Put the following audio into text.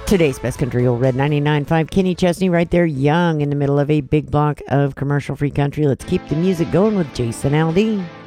Today's Best Country Old Red 99.5. Kenny Chesney right there, young in the middle of a big block of commercial-free country. Let's keep the music going with Jason Aldean.